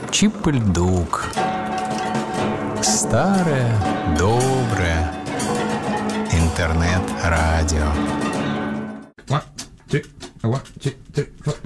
Чип-ль-дук. Старое, доброе интернет-радио. 1, 2, 1, 2, 3, 4.